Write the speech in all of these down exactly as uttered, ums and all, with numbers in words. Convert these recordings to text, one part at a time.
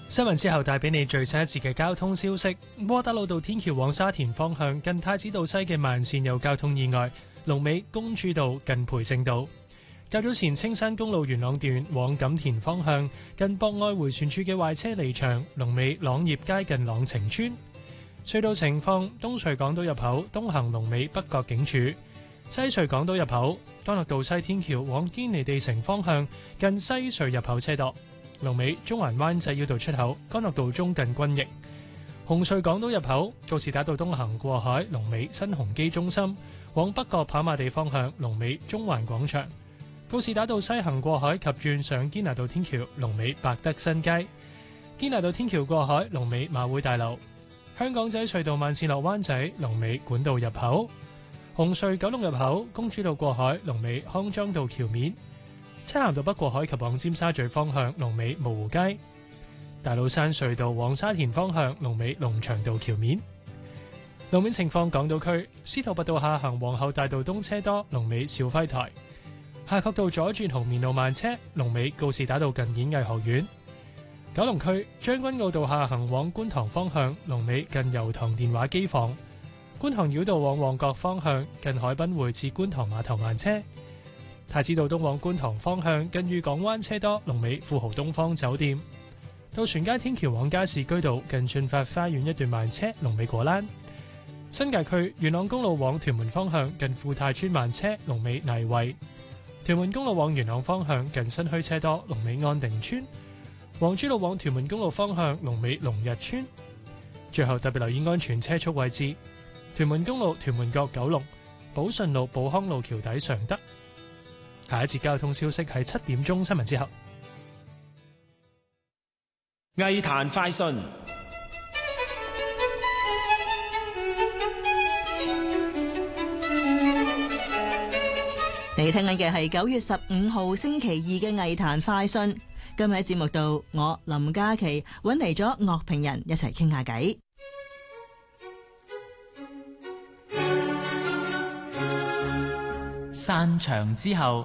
新聞之後帶俾你最新一次嘅交通消息。窩打老道天橋往沙田方向近太子道西嘅慢線有交通意外，龍尾公主道近培正道。較早前青山公路元朗段往錦田方向近博愛迴旋處嘅壞車離場，龍尾朗業街近朗晴村。隧道情況：東隧港島入口東行龍尾北角警署，西隧港島入口干諾道西天橋往堅尼地城方向近西隧入口車多。龍尾中環灣仔繞道出口，干諾道中近軍營。紅隧港島入口告士打道東行過海，龍尾新鴻基中心；往北角跑馬地方向，龍尾中環廣場。告士打道西行過海及轉上堅拿道天橋，龍尾百德新街。堅拿道天橋過海，龍尾馬會大樓。香港仔隧道慢線落灣仔，龍尾管道入口。紅隧九龍入口公主道過海，龍尾康莊道橋面。漆咸道北過海及往尖沙咀方向，龍尾蕪湖街。大老山隧道往沙田方向，龍尾龍翔道橋面。路面情況：港島區司徒拔道下行皇后大道東車多，龍尾肇輝台。夏慤道左轉紅棉路慢車，龍尾告士打道近演藝學院。九龍區將軍澳道下行往觀塘方向，龍尾近油塘電話機房。觀塘繞道往旺角方向，近海濱匯至觀塘碼頭慢車。太子道東往觀塘方向，近裕港灣車多，龍尾富豪東方酒店。渡船街天橋往加士居道，近駿發花園一段慢車，龍尾果欄。新界區元朗公路往屯門方向，近富泰村慢車，龍尾泥圍。屯門公路往元朗方向，近新墟車多，龍尾安定村。皇珠路往屯門公路方向，龍尾龍日村。最後特別留意安全車速位置：屯門公路屯門角九龍、寶順路寶康路橋底常德。下一節交通消息係七點鐘新聞之後。 藝壇快訊， 你聽緊嘅係九月十五號星期二嘅藝壇快訊。今日喺節目度，我林嘉琪揾嚟咗樂評人一齊傾下偈。 散場之後。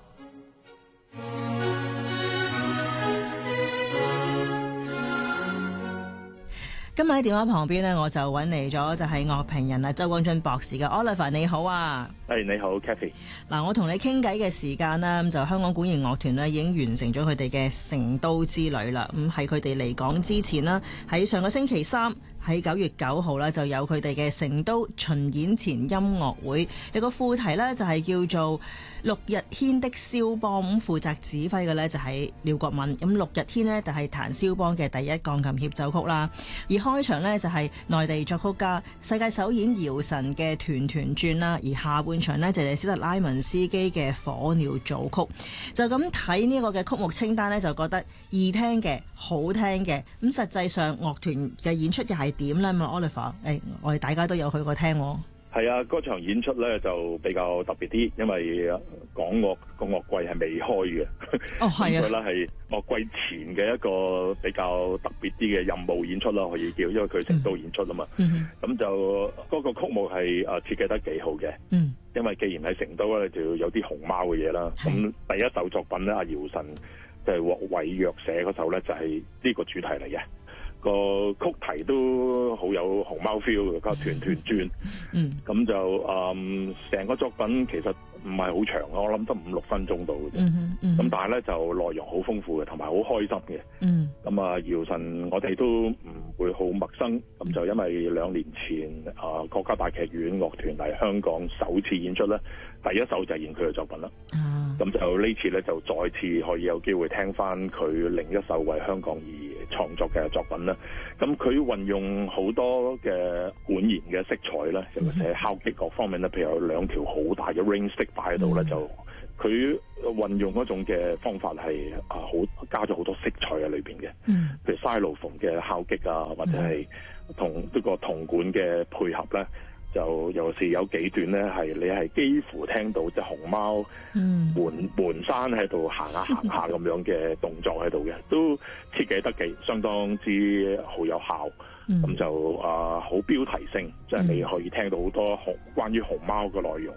今日喺電話旁邊呢，我就揾嚟咗就係樂評人啊周光臻博士嘅 Oliver， 你好啊。 係、hey, 你好 Kathy。 嗱，我同你傾偈嘅時間啦，咁就香港管弦樂團呢已經完成咗佢哋嘅成都之旅啦。咁喺佢哋離港之前啦，喺上個星期三喺九月九號呢就有佢哋嘅成都巡演前音樂會，有個副題呢就係叫做六日軒的肖邦，咁負責指揮嘅呢就係廖國敏。咁六日軒呢就係彈肖邦嘅第一鋼琴協奏曲啦，而開場呢就係內地作曲家世界首演姚晨嘅團團轉啦，而下半場呢就係史特拉文斯基嘅火鳥組曲。就咁睇呢個嘅曲目清單呢，就覺得易聽嘅、好聽嘅。咁實際上樂團嘅演出又係點呢？咁 Oliver，誒，我哋大家都有去過聽喎。 係啊，嗰場演出咧就比較特別啲，因為港樂個樂季係未開嘅。 哦，係啊。咁佢咧係樂季前嘅一個比較特別啲嘅任務演出啦，可以叫，因為佢成都演出啊嘛。嗯。咁就嗰個曲目係誒設計得幾好嘅。嗯。因為既然喺成都咧，就要有啲熊貓嘅嘢啦。咁第一首作品咧，阿姚晨就係獲韋約寫嗰首咧，就係呢個主題嚟嘅。個曲題都好有熊貓 feel 嘅，個團團轉，嗯，咁就誒成、嗯、個作品其實唔係好長，我諗得五六分鐘到嘅啫，咁、嗯嗯、但係咧就內容好豐富嘅，同埋好開心嘅，嗯，咁啊姚晨我哋都唔會好陌生，咁就因為兩年前啊國家大劇院樂團嚟香港首次演出咧，第一首就係演佢嘅作品啦，咁、啊、就呢次咧就再次可以有機會聽翻佢另一首為香港而創作嘅作品啦，咁佢運用好多嘅管弦嘅色彩啦，尤其是敲擊各方面咧，譬如有兩條好大嘅 ring stick 擺喺度咧，就佢運用嗰種嘅方法係啊好加咗好多色彩喺裏邊嘅，譬如 xylophone 嘅敲擊啊，或者係同呢個銅管嘅配合咧。就尤其是有幾段咧，係你係幾乎聽到隻熊貓門門山喺度行下行下咁樣嘅動作喺度嘅，都設計得幾相當之好有效。咁、嗯、就啊好、呃、標題性，即、就、係、是、你可以聽到好多熊關於熊貓嘅內容。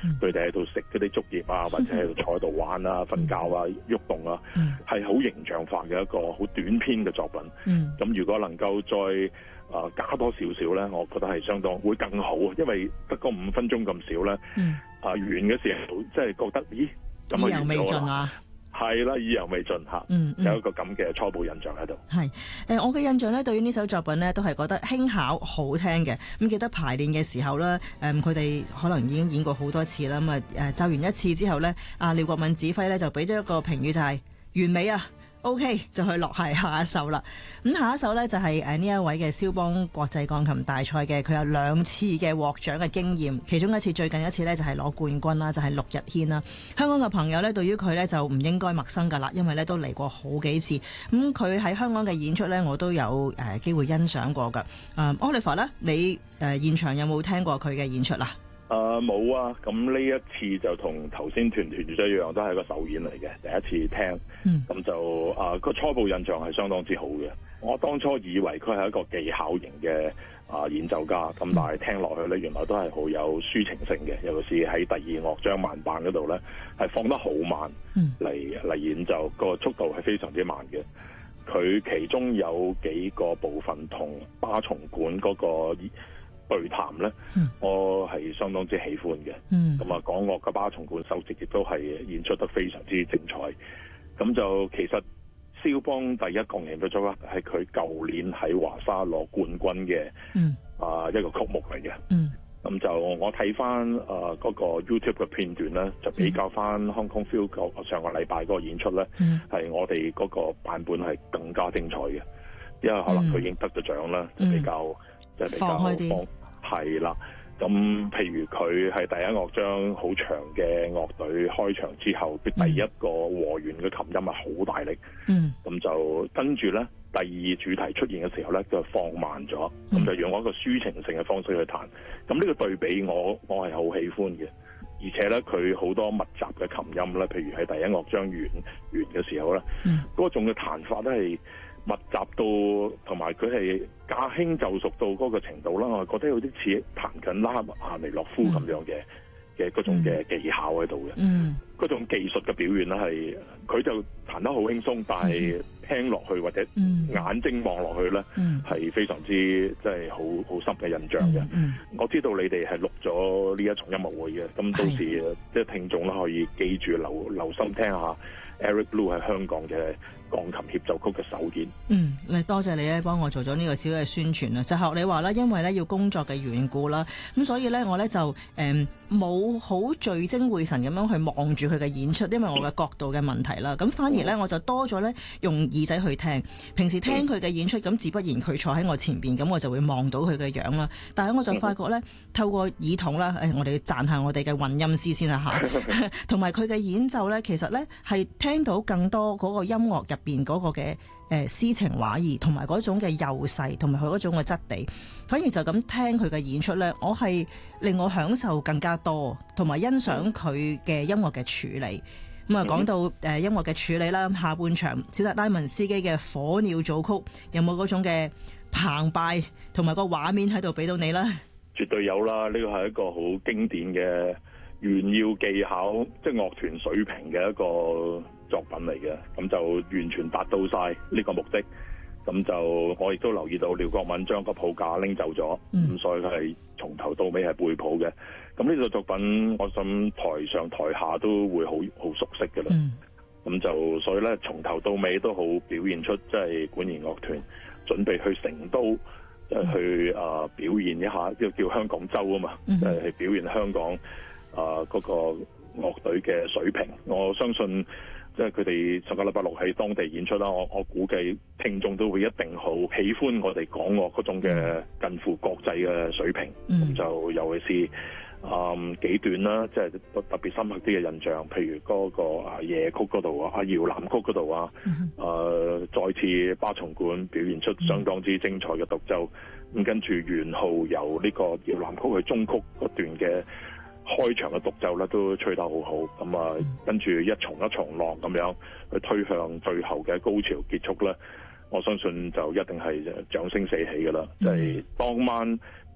佢哋喺度食嗰啲竹葉啊，或者喺度坐喺度玩啊、瞓覺啊、喐動啊，係好形象化嘅一個好短篇嘅作品。咁如果能夠再啊、呃、加多少少咧，我覺得係相當會更好，因為得個五分鐘咁少咧，啊完嘅時候即係覺得咦咁啊完咗啦。係啦，意猶未盡嚇，嗯嗯、有一個咁嘅初步印象喺度。 係誒、呃，我嘅印象咧，對於呢首作品咧，都係覺得輕巧好聽嘅。咁記得排練嘅時候咧，誒佢哋可能已經演過好多次啦。咁啊誒奏完一次之後咧，阿廖國敏指揮咧就俾咗一個評語，就係完美啊！O.K. 就去落係下一首啦。咁下一首呢，就係誒呢一位嘅蕭邦國際鋼琴大賽嘅，佢有兩次嘅獲獎嘅經驗，其中一次最近一次呢，就係攞冠軍啦，就係陸日軒啦。香港嘅朋友呢，對於佢呢，就唔應該陌生噶啦，因為呢都嚟過好幾次。咁佢喺香港嘅演出呢，我都有誒機會欣賞過噶。誒 Oliver 呢，你誒現場有冇聽過佢嘅演出啦？ 誒冇啊！咁呢一次就同頭先團團一樣，都係個首演嚟嘅，第一次聽。咁、嗯、就啊個、呃、初步印象係相當之好嘅。我當初以為佢係一個技巧型嘅啊、呃、演奏家，咁但係聽落去咧，原來都係好有抒情性嘅。尤其是喺第二樂章慢板嗰度咧，係放得好慢嚟嚟、嗯、演奏，個速度係非常之慢嘅。佢其中有幾個部分同巴松管嗰、那個對談咧，嗯、我係相當之喜歡嘅。咁啊、嗯，港樂嘅巴松管首席亦都係演出得非常之精彩。咁就其實蕭邦第一鋼琴嘅作品係佢舊年喺華沙攞冠軍嘅，嗯、啊一個曲目嚟嘅。咁、嗯、就我睇翻啊嗰個 YouTube 嘅片段咧，就比較翻 Hong Kong Phil 上個禮拜嗰個演出咧，係、嗯、我哋嗰個版本係更加精彩嘅，因為可能佢已經得咗獎啦，嗯、就比較。就比較放開啲， 係啦。咁譬如佢係第一樂章好長嘅樂隊開場之後，佢第一個和弦嘅琴音係好大力。嗯。咁就跟住咧，第二主題出現嘅時候咧，就放慢咗，咁、嗯、就用一個抒情性嘅方式去彈。咁呢個對比我我係好喜歡嘅，而且咧佢好多密集嘅琴音咧，譬如係第一樂章完完嘅時候咧，嗰、嗯、種嘅彈法都係密集到，同埋佢係駕輕就熟到嗰個程度啦，我覺得有啲似彈緊拉夏尼諾夫咁樣嘅嘅嗰種嘅技巧喺度嘅。嗯，嗰種技術嘅表現咧係，佢就彈得好輕鬆，但係聽落去或者眼睛望落去咧，係、嗯、非常之即係好好深嘅印象嘅。嗯嗯、我知道你哋係錄咗呢一場音樂會嘅，咁到時的即係聽眾咧可以記住留留心聽下 Eric Blue 喺香港嘅鋼琴協奏曲嘅首演。嗯， 嚟多謝你咧，幫我做咗呢個小嘅宣傳啦。就學你話啦，因為咧要工作嘅緣故啦，咁所以咧我咧就誒冇好聚精會神咁樣去望住佢嘅演出，因為我嘅角度嘅問題啦。咁反而咧我就多咗咧用耳仔去聽。平時聽佢嘅演出，咁自不然佢坐喺我前邊，咁我就會望到佢嘅樣啦。但係我就發覺咧，透過耳筒啦，誒，我哋要讚下我哋嘅混音師先啦嚇，同埋佢嘅演奏咧，其實咧係聽到更多嗰個音樂入邊嗰個嘅誒詩情畫意，同埋嗰種嘅幼細，同埋佢嗰種嘅質地。反而就咁聽佢嘅演出咧，我係令我享受更加多，同埋欣賞佢嘅音樂嘅處理。咁啊，講到誒音樂嘅處理啦，下半場史特拉文斯基嘅《火鳥組曲》有冇嗰種嘅澎湃，同埋個畫面喺度俾到你啦？ 絕對有啦！呢個係一個好經典嘅炫耀技巧，即係樂團水平嘅一個作品嚟嘅。咁就完全達到晒呢個目的。咁就我亦都留意到廖國敏將個譜架拎走咗，咁、嗯、所以佢係從頭到尾係背譜嘅。咁呢個作品，我想台上台下都會好好熟悉嘅啦。咁、嗯、就所以咧，從頭到尾都好表現出即係管弦樂團準備去成都，即、就、係、是、去啊、呃、表現一下，呢個叫香港周啊嘛，即係、嗯、表現香港啊嗰、呃那個樂隊嘅水平。我相信即係佢哋上個禮拜六喺當地演出啦，我我估計聽眾都會一定好喜歡我哋港樂嗰種嘅近乎國際嘅水平。咁、嗯、就尤其是啊、嗯、幾段啦，即係特別深刻啲嘅印象，譬如嗰個啊夜曲嗰度啊，啊搖籃曲嗰度啊，誒、呃、再次巴松管表現出相當之精彩嘅獨奏，咁、嗯、跟住元號由呢個搖籃曲去中曲嗰段嘅開場嘅獨奏咧，都吹得好好，咁啊跟住一重一重浪咁樣去推向最後嘅高潮結束咧，我相信就一定係掌聲四起㗎啦，即係、嗯、當晚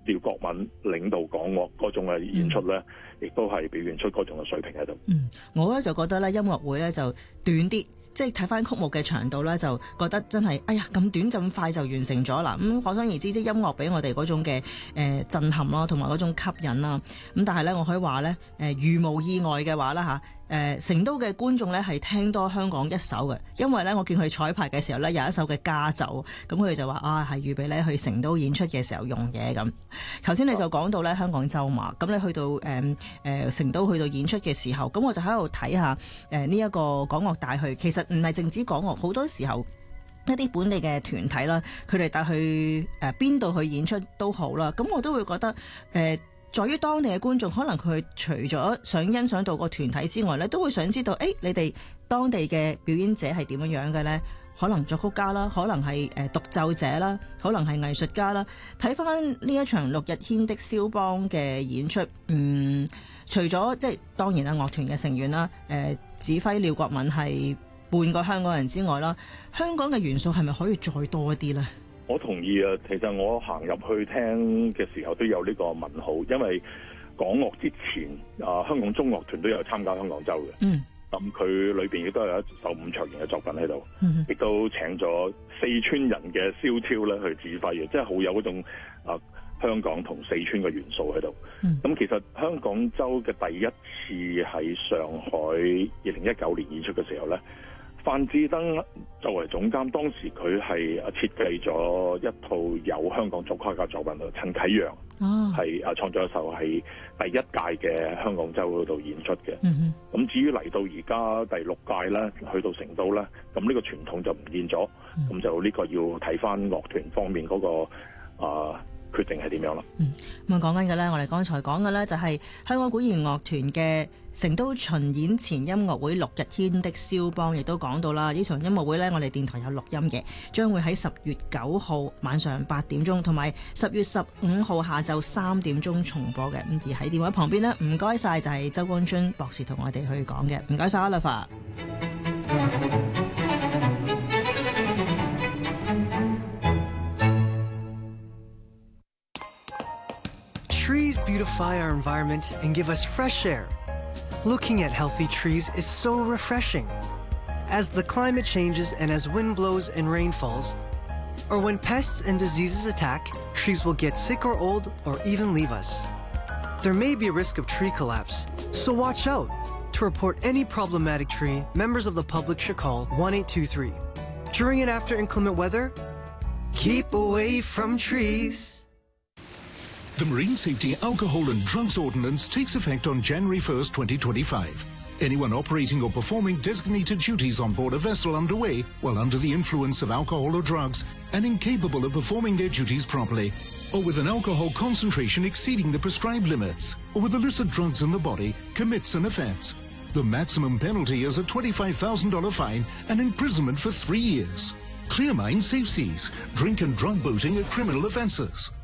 廖國敏領導港樂嗰種嘅演出咧，亦都係表現出嗰種嘅水平喺度。 嗯，我咧就覺得咧音樂會咧就短啲。即係睇翻曲目嘅長度咧，就覺得真係，哎呀咁短咁快就完成咗啦。咁、嗯、可想而知，即係音樂俾我哋嗰種嘅誒、呃、震撼啦，同埋嗰種吸引啦。咁但係咧，我可以話咧，誒、呃、如無意外嘅話啦嚇。誒、呃、成都嘅觀眾咧係聽多香港一首嘅，因為咧我見佢哋彩排嘅時候咧有一首嘅家奏，咁佢哋就話啊係預備咧去成都演出嘅時候用嘅咁。頭先你就講到咧香港週嘛，咁你去到誒誒、呃、成都去到演出嘅時候，咁我就喺度睇下誒呢一個港樂帶去，其實唔係淨止港樂，好多時候一啲本地嘅團體啦，佢哋帶去誒邊度去演出都好啦，咁我都會覺得誒。呃在於當地嘅觀眾，可能佢除咗想欣賞到個團體之外咧，都會想知道，誒、欸，你哋當地嘅表演者係點樣樣嘅咧？可能作曲家啦，可能係誒獨奏者啦，可能係藝術家啦。睇翻呢一場六日天的肖邦嘅演出，嗯，除咗即係當然啦，樂團嘅成員啦，誒、呃、指揮廖國敏係半個香港人之外啦，香港嘅元素係咪可以再多一啲咧？ 我同意啊，其實我行入去聽嘅時候都有呢個問號，因為港樂之前啊，香港中樂團都有參加香港週嘅。嗯，咁佢裏邊亦都有一首伍卓賢嘅作品喺度，亦、嗯、都請咗四川人嘅蕭超咧去指揮嘅，即係好有嗰種啊香港同四川嘅元素喺度。咁、嗯、其實香港週嘅第一次喺上海二零一九年演出嘅時候咧，范志登作為總監，當時佢係設計咗一套有香港作曲家作品，陳啟陽係啊創作一首係第一屆嘅香港週嗰度演出嘅。咁、嗯、至於嚟到而家第六屆咧，去到成都咧，咁呢個傳統就唔見咗，咁、嗯、就呢個要睇翻樂團方面嗰、那個啊。決定係點樣啦？ 嗯，咁啊講緊嘅咧，我哋剛才講嘅咧就係香港管弦樂團嘅成都巡演前音樂會六日天的肖邦，亦都講到啦。呢場音樂會咧，我哋電台有錄音嘅，將會喺十月九號晚上八點鐘，同埋十月十五號下晝三點鐘重播嘅。咁而喺電話旁邊呢，唔該晒就係周光臻博士同我哋去講嘅，唔該晒 Oliver。 Trees beautify our environment and give us fresh air. Looking at healthy trees is so refreshing. As the climate changes and as wind blows and rain falls, or when pests and diseases attack, trees will get sick or old or even leave us. There may be a risk of tree collapse, so watch out. To report any problematic tree, members of the public should call one eight two three. During and after inclement weather, keep away from trees. The Marine Safety Alcohol and Drugs Ordinance takes effect on January first, twenty twenty-five. Anyone operating or performing designated duties on board a vessel underway while under the influence of alcohol or drugs and incapable of performing their duties properly, or with an alcohol concentration exceeding the prescribed limits, or with illicit drugs in the body, commits an offence. The maximum penalty is a twenty-five thousand dollars fine and imprisonment for three years. Clear minds, safe seas. Drink and drug boating are criminal offences.